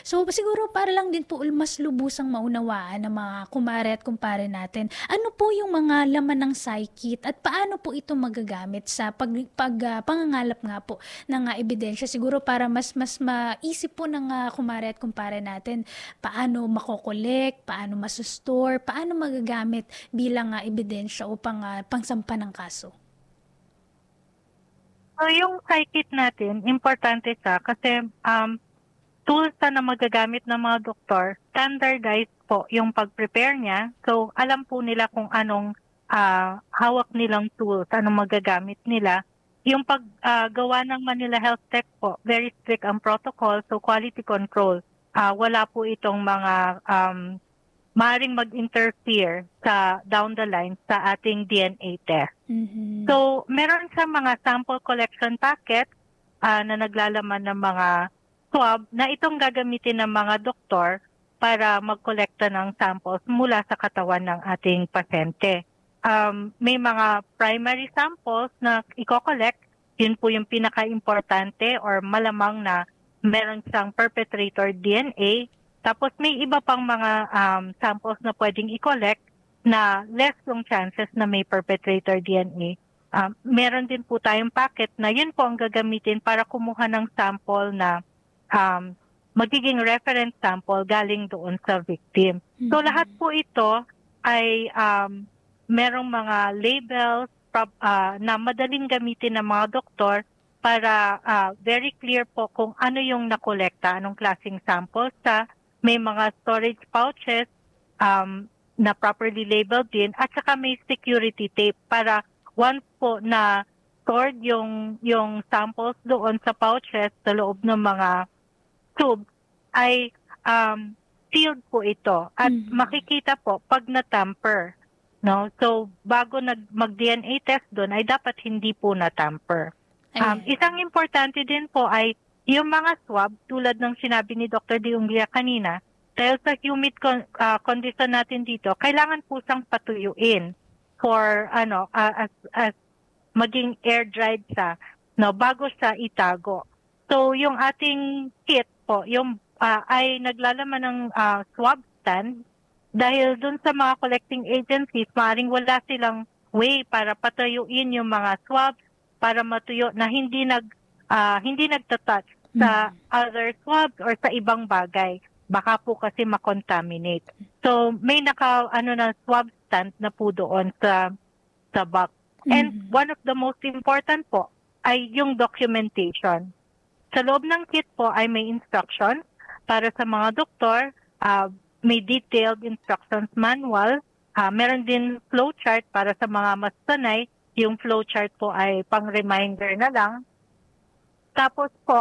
So, siguro para lang din po mas lubusang maunawaan ng mga kumare at kumpare natin, ano po yung mga laman ng psyche at paano po ito magagamit sa pangangalap nga po ng ebidensya? Siguro para mas maisip po ng kumare at kumpare natin paano makokolek, paano masustore, paano magagamit bilang ebidensya upang pangsampa ng kaso. So yung psych kit natin, importante siya kasi tools na magagamit ng mga doktor, standardized po yung pag-prepare niya. So alam po nila kung anong hawak nilang tools, anong magagamit nila. Yung paggawa ng Manila Health Tech po, very strict ang protocol, so quality control. Wala po itong mga maaaring mag-interfere sa down the line sa ating DNA test. Mhm. So, meron sa mga sample collection packet na naglalaman ng mga swab na itong gagamitin ng mga doktor para magkolekta ng samples mula sa katawan ng ating pasyente. May mga primary samples na i-collect, yun po yung pinaka-importante or malamang na meron siyang perpetrator DNA. Tapos may iba pang mga samples na pwedeng i-collect na less yung chances na may perpetrator DNA. Meron din po tayong packet na yun po ang gagamitin para kumuha ng sample na magiging reference sample galing doon sa victim. So lahat po ito ay merong mga labels na madaling gamitin ng mga doktor para very clear po kung ano yung nakolekta, anong klaseng samples sa may mga storage pouches na properly labeled din at saka may security tape para once po na stored yung samples doon sa pouches sa loob ng mga tubes ay sealed po ito at makikita po pag na-tamper. No? So bago mag-DNA test doon ay dapat hindi po na-tamper. Isang importante din po ay yung mga swab, tulad ng sinabi ni Dr. De Unglia kanina, dahil sa humid condition natin dito, kailangan po siyang patuyuin for as maging air-dried siya bago siya itago. So yung ating kit po, yung ay naglalaman ng swab stand dahil dun sa mga collecting agencies, maaaring wala silang way para patuyuin yung mga swabs para matuyo na hindi nagtatouch sa other swabs or sa ibang bagay. Baka po kasi makontaminate. So may na swab stand na po doon sa box. And one of the most important po ay yung documentation. Sa loob ng kit po ay may instructions para sa mga doktor, may detailed instructions manual, meron din flowchart para sa mga mas sanay. Yung flowchart po ay pang-reminder na lang. Tapos po,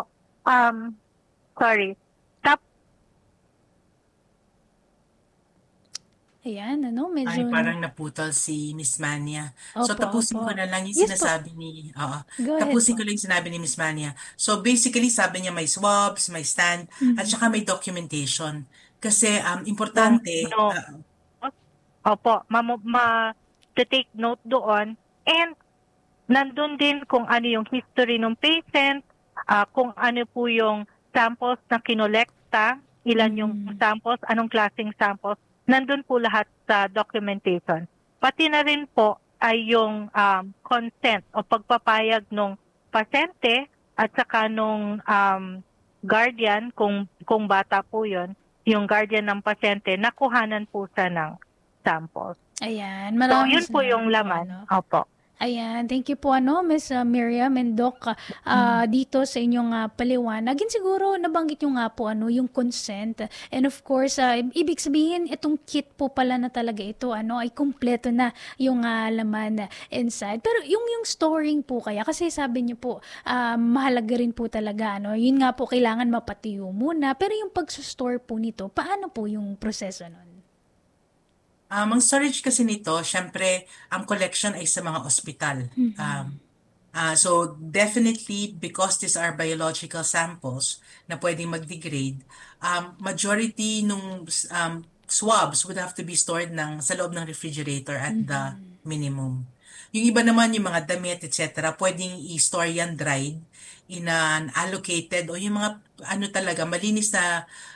Ayan, medyo... Ay, parang naputol si Miss Mania. So, Opo, tapusin opo. ko na lang yung Yes po. sinasabi ni, Go ahead tapusin po. ko lang yung sinabi ni Miss Mania. So, basically, sabi niya may swabs, may stand, at saka may documentation. Kasi, importante, Opo, take note doon. And nandun din kung ano yung history ng patient, kung ano po yung samples na kinolekta, ilan yung samples, anong klaseng samples, nandun po lahat sa documentation. Pati na rin po ay yung consent o pagpapayag ng pasyente at saka nung guardian, kung bata po yun, yung guardian ng pasyente, nakuhanan po siya ng samples. Ayan, So, maraming yun po yung laman. Opo. Ayan, thank you po Miss Miriam and Doc dito sa inyong paliwanag. And siguro nabanggit nyo nga po yung consent. And of course, ibig sabihin itong kit po pala na talaga ito ay kumpleto na yung laman inside. Pero yung storing po kaya kasi sabi niyo po mahalaga rin po talaga yun nga po kailangan mapatiyo muna. Pero yung pag-store po nito, paano po yung proseso nun? ang storage kasi nito, syempre, ang collection ay sa mga ospital. So, definitely, because these are biological samples na pwedeng mag-degrade, majority nung swabs would have to be stored sa loob ng refrigerator at the minimum. Yung iba naman, yung mga damit, etc., pwedeng i-store yan dried in an allocated o yung mga talaga malinis na